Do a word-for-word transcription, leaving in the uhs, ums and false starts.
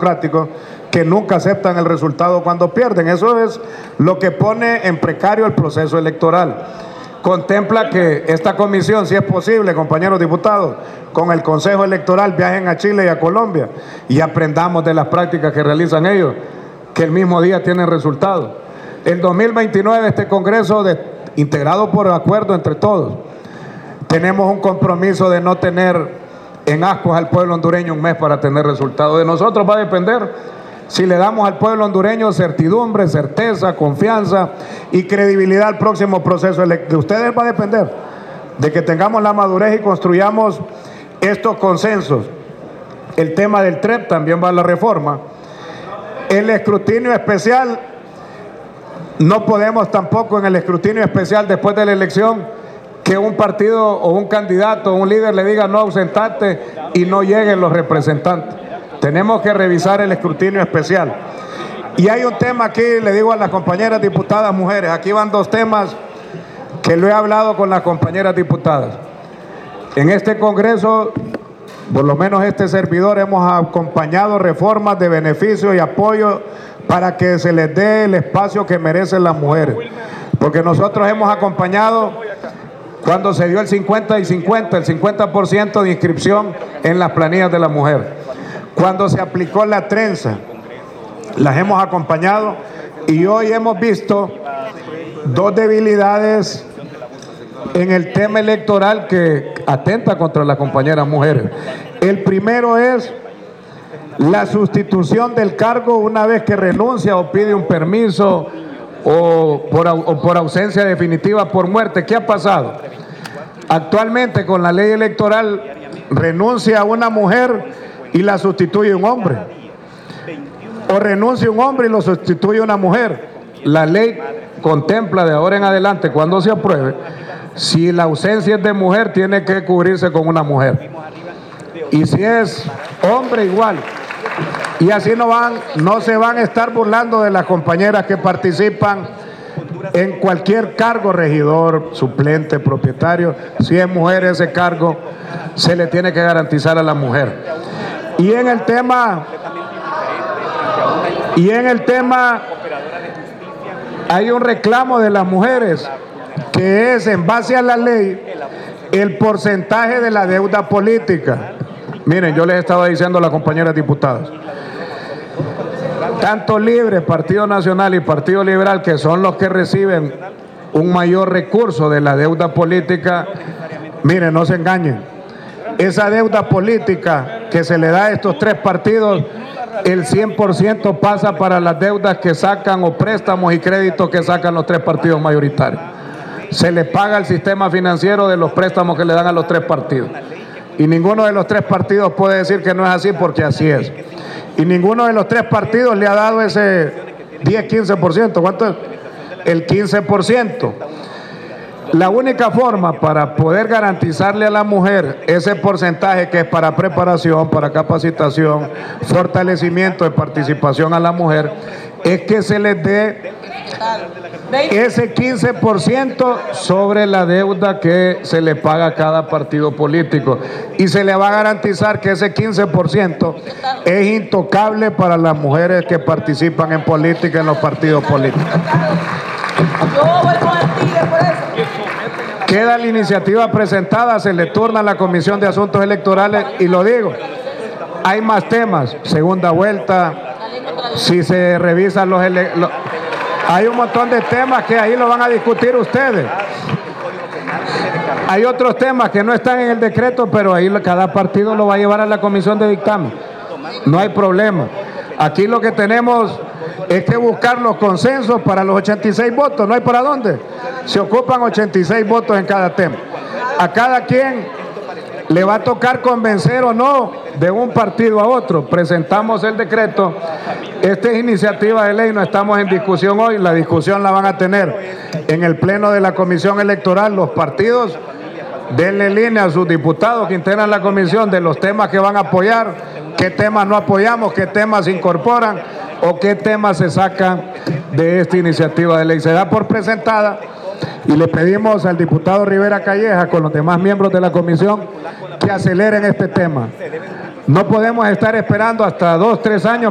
democráticos que nunca aceptan el resultado cuando pierden. Eso es lo que pone en precario el proceso electoral. Contempla que esta comisión, si es posible, compañeros diputados, con el Consejo Electoral viajen a Chile y a Colombia y aprendamos de las prácticas que realizan ellos, que el mismo día tienen resultados. El dos mil veintinueve este Congreso, de, integrado por acuerdo entre todos, tenemos un compromiso de no tener en ascuas al pueblo hondureño un mes para tener resultados. De nosotros va a depender si le damos al pueblo hondureño certidumbre, certeza, confianza y credibilidad al próximo proceso electoral. De ustedes va a depender de que tengamos la madurez y construyamos estos consensos. El tema del T R E P también va a la reforma. El escrutinio especial, no podemos tampoco en el escrutinio especial después de la elección que un partido o un candidato o un líder le diga no ausentate y no lleguen los representantes. Tenemos que revisar el escrutinio especial. Y hay un tema aquí, le digo a las compañeras diputadas mujeres, aquí van dos temas que lo he hablado con las compañeras diputadas. En este Congreso, por lo menos este servidor, hemos acompañado reformas de beneficio y apoyo para que se les dé el espacio que merecen las mujeres. Porque nosotros hemos acompañado cuando se dio el cincuenta y cincuenta, el cincuenta por ciento de inscripción en las planillas de la mujer. Cuando se aplicó la trenza, las hemos acompañado y hoy hemos visto dos debilidades en el tema electoral que atenta contra las compañeras mujeres. El primero es la sustitución del cargo una vez que renuncia o pide un permiso o por, o por ausencia definitiva por muerte. ¿Qué ha pasado? Actualmente con la ley electoral renuncia una mujer y la sustituye un hombre, o renuncia un hombre y lo sustituye una mujer. La ley contempla de ahora en adelante, cuando se apruebe, si la ausencia es de mujer, tiene que cubrirse con una mujer, y si es hombre, igual. Y así no van, no se van a estar burlando de las compañeras que participan en cualquier cargo, regidor, suplente, propietario. Si es mujer ese cargo, se le tiene que garantizar a la mujer. Y en el tema, y en el tema hay un reclamo de las mujeres que es en base a la ley el porcentaje de la deuda política. Miren, yo les estaba diciendo a las compañeras diputadas, tanto Libre, Partido Nacional y Partido Liberal, que son los que reciben un mayor recurso de la deuda política, miren, no se engañen. Esa deuda política que se le da a estos tres partidos, el cien por ciento pasa para las deudas que sacan o préstamos y créditos que sacan los tres partidos mayoritarios. Se le paga el sistema financiero de los préstamos que le dan a los tres partidos. Y ninguno de los tres partidos puede decir que no es así, porque así es. Y ninguno de los tres partidos le ha dado ese diez, quince por ciento. ¿Cuánto es? El quince por ciento. La única forma para poder garantizarle a la mujer ese porcentaje que es para preparación, para capacitación, fortalecimiento de participación a la mujer, es que se les dé ese quince por ciento sobre la deuda que se le paga a cada partido político. Y se le va a garantizar que ese quince por ciento es intocable para las mujeres que participan en política en los partidos políticos. Yo voy con el tigre por eso. Queda la iniciativa presentada, se le turna a la Comisión de Asuntos Electorales y lo digo, hay más temas, segunda vuelta, si se revisan los, ele los... Hay un montón de temas que ahí lo van a discutir ustedes. Hay otros temas que no están en el decreto, pero ahí cada partido lo va a llevar a la comisión de dictamen. No hay problema. Aquí lo que tenemos es que buscar los consensos para los ochenta y seis votos, no hay para dónde. Se ocupan ochenta y seis votos en cada tema. A cada quien le va a tocar convencer o no de un partido a otro. Presentamos el decreto. Esta es iniciativa de ley, no estamos en discusión hoy, la discusión la van a tener en el pleno de la comisión electoral. Los partidos denle línea a sus diputados que integran la comisión de los temas que van a apoyar, qué temas no apoyamos, qué temas se incorporan o qué temas se sacan de esta iniciativa de ley. Se da por presentada y le pedimos al diputado Rivera Calleja con los demás miembros de la comisión que aceleren este tema. No podemos estar esperando hasta dos, tres años